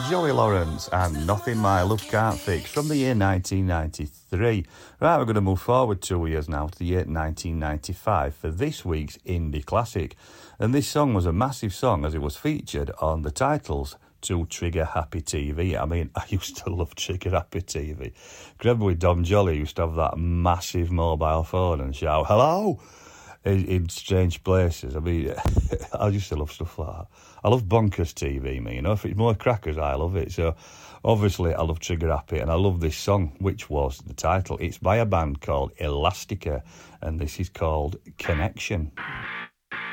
Joey Lawrence and Nothing My Love Can't Fix from the year 1993. Right, we're going to move forward 2 years now to the year 1995 for this week's Indie Classic. And this song was a massive song as it was featured on the titles to Trigger Happy TV. I mean, I used to love Trigger Happy TV. Remember with Dom Jolly used to have that massive mobile phone and shout, hello, in strange places. I mean, I used to love stuff like that. I love bonkers TV, me, you know. If it's more crackers, I love it. So, obviously, I love Trigger Happy, and I love this song, which was the title. It's by a band called Elastica, and this is called Connection.